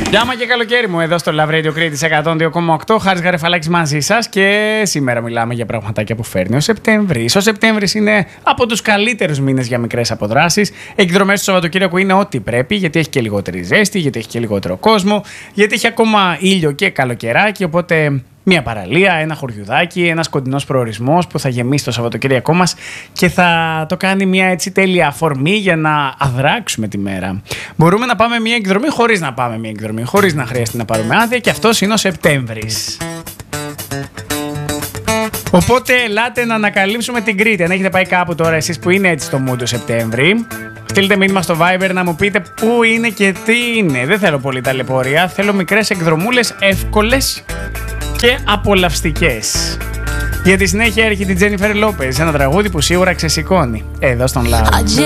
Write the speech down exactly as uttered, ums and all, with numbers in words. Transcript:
Γεια μα και καλοκαίρι μου εδώ στο Love Radio Crete εκατόν δύο κόμμα οκτώ. Χάρης Γαρεφαλάκης μαζί σας και σήμερα μιλάμε για πραγματάκια που φέρνει ο Σεπτέμβρης. Ο Σεπτέμβρης είναι από τους καλύτερους μήνες για μικρές αποδράσεις. Εκδρομές του Σαββατοκύριακου είναι ό,τι πρέπει, γιατί έχει και λιγότερη ζέστη, γιατί έχει και λιγότερο κόσμο, γιατί έχει ακόμα ήλιο και καλοκαιράκι. Οπότε μια παραλία, ένα χωριουδάκι, ένας κοντινός προορισμός που θα γεμίσει το Σαββατοκύριακό μας και θα το κάνει μια έτσι τέλεια αφορμή για να αδράξουμε τη μέρα. Μπορούμε να πάμε μια εκδρομή χωρίς να πάμε μια εκδρομή, χωρίς να χρειαστεί να πάρουμε άδεια, και αυτός είναι ο Σεπτέμβρης. Οπότε ελάτε να ανακαλύψουμε την Κρήτη. Αν έχετε πάει κάπου τώρα εσείς που είναι έτσι στο mood του Σεπτέμβρη, στείλτε μήνυμα στο Viber να μου πείτε πού είναι και τι είναι. Δεν θέλω πολύ ταλαιπωρία, θέλω μικρές εκδρομούλες εύκολες και απολαυστικές. Για τη συνέχεια έρχεται η Τζένιφερ Λόπεζ, ένα τραγούδι που σίγουρα ξεσηκώνει εδώ στον Love.